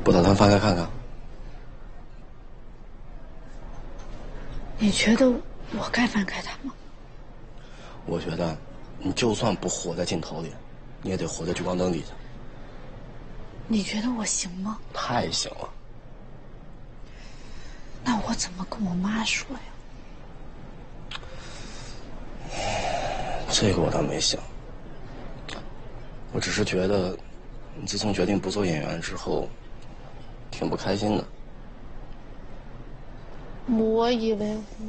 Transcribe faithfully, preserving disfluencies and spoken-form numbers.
不打算翻开看看？ 你觉得我该翻开它吗？ 我觉得，你就算不活在镜头里，你也得活在聚光灯底下。 你觉得我行吗？ 太行了。 那我怎么跟我妈说呀？ 这个我倒没想，我只是觉得，你自从决定不做演员之后，挺不开心的。 我以为。